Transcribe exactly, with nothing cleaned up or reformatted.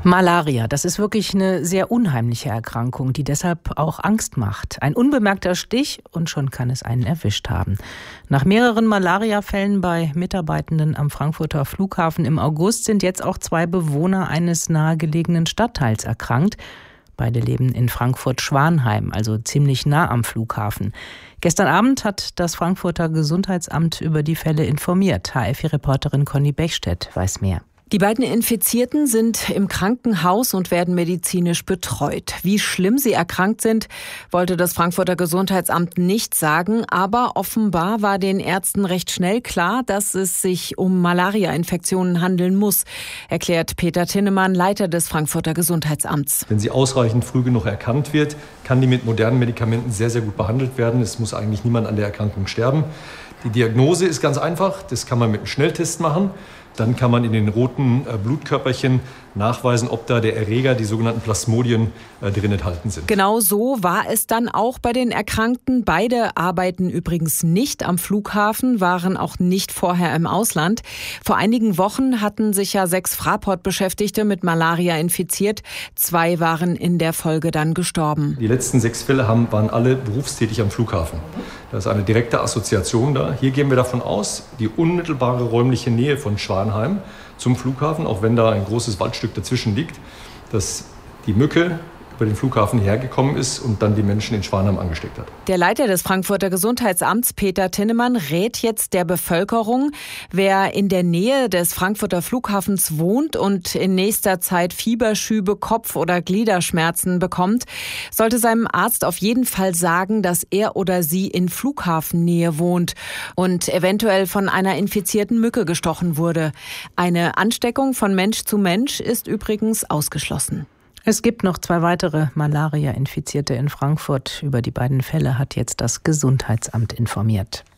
Malaria, das ist wirklich eine sehr unheimliche Erkrankung, die deshalb auch Angst macht. Ein unbemerkter Stich und schon kann es einen erwischt haben. Nach mehreren Malariafällen bei Mitarbeitenden am Frankfurter Flughafen im August sind jetzt auch zwei Bewohner eines nahegelegenen Stadtteils erkrankt. Beide leben in Frankfurt-Schwanheim, also ziemlich nah am Flughafen. Gestern Abend hat das Frankfurter Gesundheitsamt über die Fälle informiert. H F I-Reporterin Conny Bechstedt weiß mehr. Die beiden Infizierten sind im Krankenhaus und werden medizinisch betreut. Wie schlimm sie erkrankt sind, wollte das Frankfurter Gesundheitsamt nicht sagen, aber offenbar war den Ärzten recht schnell klar, dass es sich um Malaria-Infektionen handeln muss, erklärt Peter Tinnemann, Leiter des Frankfurter Gesundheitsamts. Wenn sie ausreichend früh genug erkannt wird, kann die mit modernen Medikamenten sehr, sehr gut behandelt werden. Es muss eigentlich niemand an der Erkrankung sterben. Die Diagnose ist ganz einfach, das kann man mit einem Schnelltest machen. Dann kann man in den roten Blutkörperchen nachweisen, ob da der Erreger, die sogenannten Plasmodien, drin enthalten sind. Genau so war es dann auch bei den Erkrankten. Beide arbeiten übrigens nicht am Flughafen, waren auch nicht vorher im Ausland. Vor einigen Wochen hatten sich ja sechs Fraport-Beschäftigte mit Malaria infiziert. Zwei waren in der Folge dann gestorben. Die letzten sechs Fälle haben, waren alle berufstätig am Flughafen. Da ist eine direkte Assoziation da. Hier gehen wir davon aus, die unmittelbare räumliche Nähe von Schwanheim zum Flughafen, auch wenn da ein großes Waldstück dazwischen liegt, dass die Mücke über den Flughafen hergekommen ist und dann die Menschen in Schwanheim angesteckt hat. Der Leiter des Frankfurter Gesundheitsamts, Peter Tinnemann, rät jetzt der Bevölkerung, wer in der Nähe des Frankfurter Flughafens wohnt und in nächster Zeit Fieberschübe, Kopf- oder Gliederschmerzen bekommt, sollte seinem Arzt auf jeden Fall sagen, dass er oder sie in Flughafennähe wohnt und eventuell von einer infizierten Mücke gestochen wurde. Eine Ansteckung von Mensch zu Mensch ist übrigens ausgeschlossen. Es gibt noch zwei weitere Malaria-Infizierte in Frankfurt. Über die beiden Fälle hat jetzt das Gesundheitsamt informiert.